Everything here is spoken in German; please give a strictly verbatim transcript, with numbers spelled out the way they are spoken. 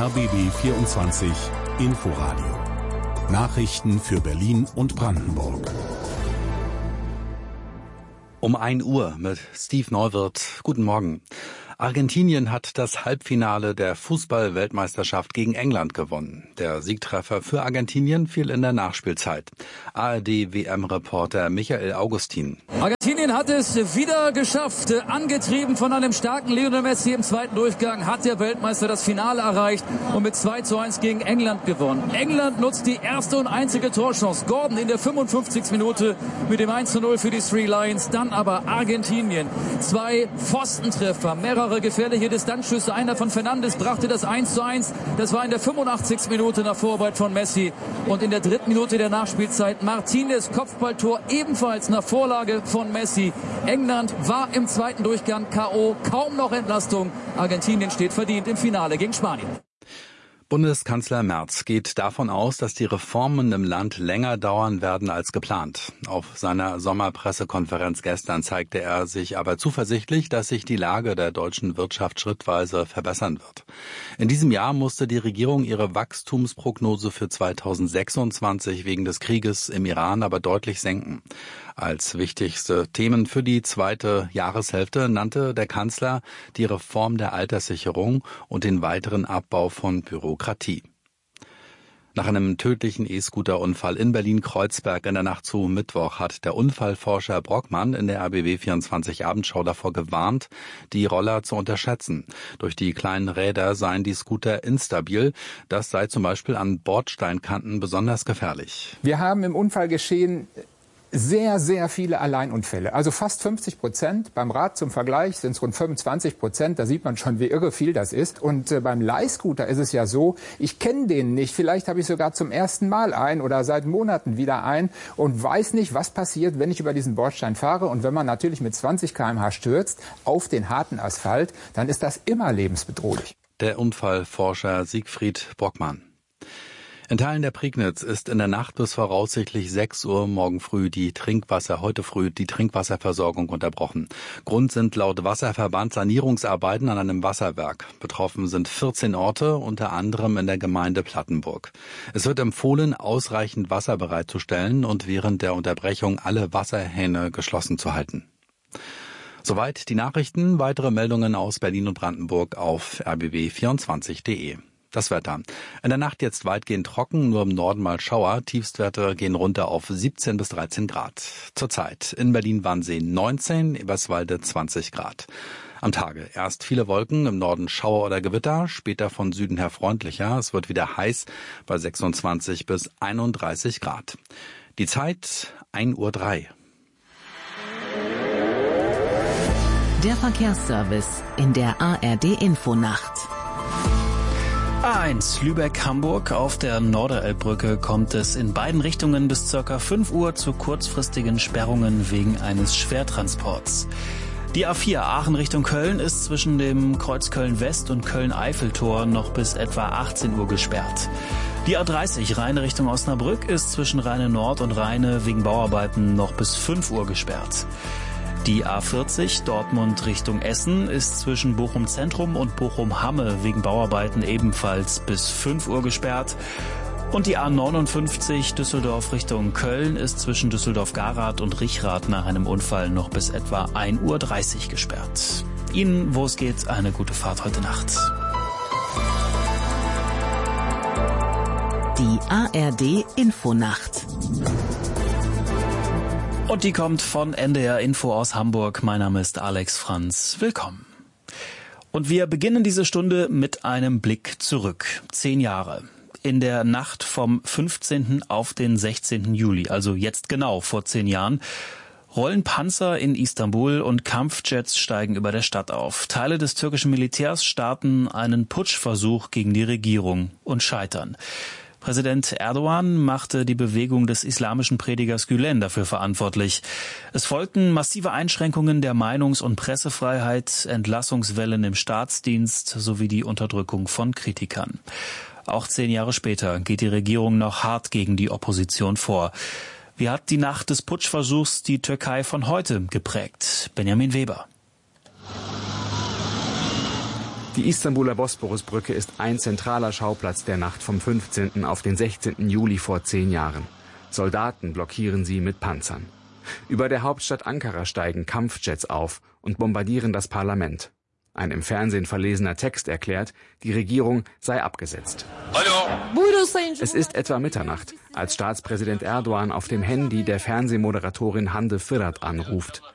R B B vierundzwanzig Inforadio. Nachrichten für Berlin und Brandenburg. Um ein Uhr mit Steve Neuwirth. Guten Morgen. Argentinien hat das Halbfinale der Fußball-Weltmeisterschaft gegen England gewonnen. Der Siegtreffer für Argentinien fiel in der Nachspielzeit. A R D-W M-Reporter Michael Augustin. Argentinien hat es wieder geschafft. Angetrieben von einem starken Lionel Messi im zweiten Durchgang hat der Weltmeister das Finale erreicht und mit zwei zu eins gegen England gewonnen. England nutzt die erste und einzige Torchance. Gordon in der fünfundfünfzigsten Minute mit dem eins zu null für die Three Lions. Dann aber Argentinien. Zwei Pfostentreffer, mehrere gefährliche Distanzschüsse. Einer von Fernandes brachte das eins zu eins. Das war in der fünfundachtzigsten Minute nach Vorarbeit von Messi. Und in der dritten Minute der Nachspielzeit Martinez Kopfballtor ebenfalls nach Vorlage von Messi. England war im zweiten Durchgang K O. Kaum noch Entlastung. Argentinien steht verdient im Finale gegen Spanien. Bundeskanzler Merz geht davon aus, dass die Reformen im Land länger dauern werden als geplant. Auf seiner Sommerpressekonferenz gestern zeigte er sich aber zuversichtlich, dass sich die Lage der deutschen Wirtschaft schrittweise verbessern wird. In diesem Jahr musste die Regierung ihre Wachstumsprognose für zweitausendsechsundzwanzig wegen des Krieges im Iran aber deutlich senken. Als wichtigste Themen für die zweite Jahreshälfte nannte der Kanzler die Reform der Alterssicherung und den weiteren Abbau von Bürokratie. Nach einem tödlichen E-Scooter-Unfall in Berlin-Kreuzberg in der Nacht zu Mittwoch hat der Unfallforscher Brockmann in der R B B vierundzwanzig Abendschau davor gewarnt, die Roller zu unterschätzen. Durch die kleinen Räder seien die Scooter instabil. Das sei zum Beispiel an Bordsteinkanten besonders gefährlich. Wir haben im Unfallgeschehen sehr, sehr viele Alleinunfälle. Also fast fünfzig Prozent. Beim Rad zum Vergleich sind es rund fünfundzwanzig Prozent. Da sieht man schon, wie irre viel das ist. Und äh, beim Leihscooter ist es ja so, ich kenne den nicht. Vielleicht habe ich sogar zum ersten Mal einen oder seit Monaten wieder einen und weiß nicht, was passiert, wenn ich über diesen Bordstein fahre. Und wenn man natürlich mit zwanzig Kilometer pro Stunde stürzt auf den harten Asphalt, dann ist das immer lebensbedrohlich. Der Unfallforscher Siegfried Brockmann. In Teilen der Prignitz ist in der Nacht bis voraussichtlich sechs Uhr morgen früh die Trinkwasser, heute früh die Trinkwasserversorgung unterbrochen. Grund sind laut Wasserverband Sanierungsarbeiten an einem Wasserwerk. Betroffen sind vierzehn Orte, unter anderem in der Gemeinde Plattenburg. Es wird empfohlen, ausreichend Wasser bereitzustellen und während der Unterbrechung alle Wasserhähne geschlossen zu halten. Soweit die Nachrichten. Weitere Meldungen aus Berlin und Brandenburg auf r b b vierundzwanzig punkt de. Das Wetter. In der Nacht jetzt weitgehend trocken, nur im Norden mal Schauer. Tiefstwerte gehen runter auf siebzehn bis dreizehn Grad. Zurzeit in Berlin-Wannsee neunzehn, Eberswalde zwanzig Grad. Am Tage erst viele Wolken, im Norden Schauer oder Gewitter, später von Süden her freundlicher. Es wird wieder heiß bei sechsundzwanzig bis einunddreißig Grad. Die Zeit ein Uhr drei. Der Verkehrsservice in der A R D-Infonacht. A eins Lübeck-Hamburg. Auf der Norderelbbrücke kommt es in beiden Richtungen bis ca. fünf Uhr zu kurzfristigen Sperrungen wegen eines Schwertransports. Die A vier Aachen Richtung Köln ist zwischen dem Kreuz Köln-West und Köln-Eiffeltor noch bis etwa achtzehn Uhr gesperrt. Die A dreißig Rheine Richtung Osnabrück ist zwischen Rheine Nord und Rheine wegen Bauarbeiten noch bis fünf Uhr gesperrt. Die A vierzig Dortmund Richtung Essen ist zwischen Bochum Zentrum und Bochum Hamme wegen Bauarbeiten ebenfalls bis fünf Uhr gesperrt. Und die A neunundfünfzig Düsseldorf Richtung Köln ist zwischen Düsseldorf-Garath und Richrath nach einem Unfall noch bis etwa ein Uhr dreißig gesperrt. Ihnen, wo es geht, eine gute Fahrt heute Nacht. Die A R D-Infonacht. Und die kommt von N D R Info aus Hamburg. Mein Name ist Alex Franz. Willkommen. Und wir beginnen diese Stunde mit einem Blick zurück. Zehn Jahre. In der Nacht vom fünfzehnten auf den sechzehnten Juli, also jetzt genau vor zehn Jahren, rollen Panzer in Istanbul und Kampfjets steigen über der Stadt auf. Teile des türkischen Militärs starten einen Putschversuch gegen die Regierung und scheitern. Präsident Erdogan machte die Bewegung des islamischen Predigers Gülen dafür verantwortlich. Es folgten massive Einschränkungen der Meinungs- und Pressefreiheit, Entlassungswellen im Staatsdienst sowie die Unterdrückung von Kritikern. Auch zehn Jahre später geht die Regierung noch hart gegen die Opposition vor. Wie hat die Nacht des Putschversuchs die Türkei von heute geprägt? Benjamin Weber. Die Istanbuler Bosporusbrücke ist ein zentraler Schauplatz der Nacht vom fünfzehnten auf den sechzehnten Juli vor zehn Jahren. Soldaten blockieren sie mit Panzern. Über der Hauptstadt Ankara steigen Kampfjets auf und bombardieren das Parlament. Ein im Fernsehen verlesener Text erklärt, die Regierung sei abgesetzt. Es ist etwa Mitternacht, als Staatspräsident Erdogan auf dem Handy der Fernsehmoderatorin Hande Fırat anruft.